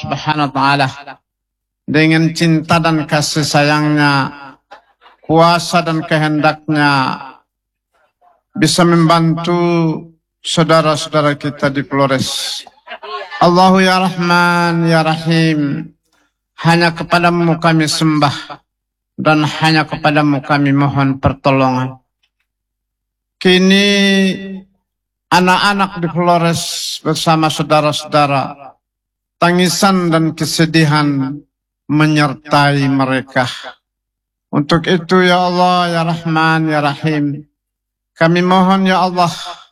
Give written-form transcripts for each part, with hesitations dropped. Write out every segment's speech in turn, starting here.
Subhanahu wa Ta'ala dengan cinta dan kasih sayangnya, kuasa dan kehendaknya bisa membantu saudara-saudara kita di Flores. Allahu ya Rahman ya Rahim, hanya kepadamu kami sembah dan hanya kepadamu kami mohon pertolongan. Kini anak-anak di Flores bersama saudara-saudara, tangisan dan kesedihan menyertai mereka. Untuk itu ya Allah ya Rahman ya Rahim, kami mohon ya Allah,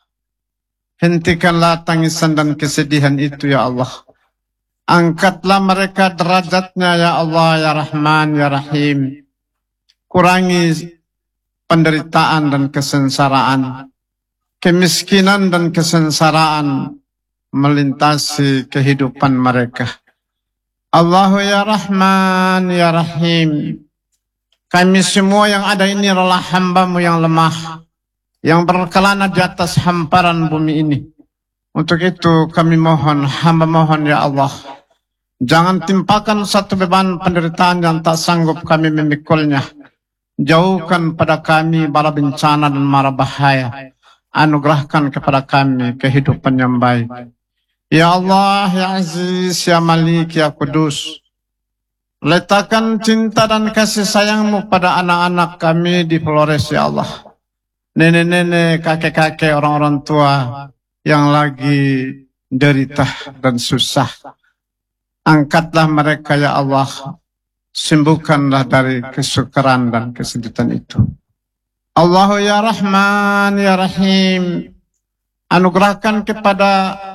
hentikanlah tangisan dan kesedihan itu ya Allah. Angkatlah mereka derajatnya ya Allah ya Rahman ya Rahim. Kurangi penderitaan dan kesengsaraan, kemiskinan dan kesengsaraan melintasi kehidupan mereka. Allahu ya Rahman ya Rahim, kami semua yang ada ini adalah hamba-Mu yang lemah, yang berkelana di atas hamparan bumi ini. Untuk itu kami mohon, hamba mohon ya Allah, jangan timpakan satu beban penderitaan yang tak sanggup kami memikulnya. Jauhkan pada kami bara bencana dan mara bahaya. Anugerahkan kepada kami kehidupan yang baik. Ya Allah, ya Aziz, ya Malik, ya Kudus, letakkan cinta dan kasih sayang-Mu pada anak-anak kami di Flores ya Allah. Nenek-nenek, kakek-kakek, orang-orang tua yang lagi derita dan susah. Angkatlah mereka ya Allah. Sembuhkanlah dari kesukaran dan kesedihan itu. Allahu ya Rahman ya Rahim, anugerahkan kepada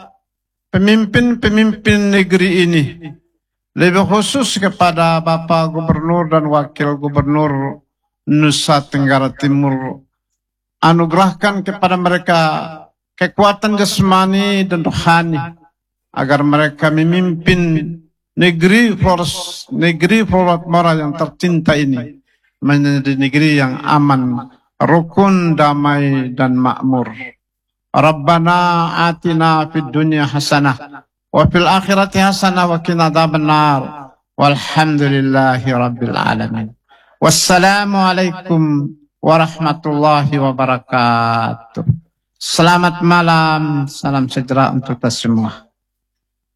pemimpin-pemimpin negeri ini, lebih khusus kepada Bapak Gubernur dan Wakil Gubernur Nusa Tenggara Timur, anugerahkan kepada mereka kekuatan jasmani dan rohani agar mereka memimpin negeri Flores Mora yang tercinta ini menjadi negeri yang aman, rukun, damai dan makmur. Rabbana atina fid dunya hasanah wa fil akhirati hasanah wa qina adzabannar. Walhamdulillahi rabbil alamin. Wassalamualaikum warahmatullahi wabarakatuh. Selamat malam, salam sejahtera untuk kita semua.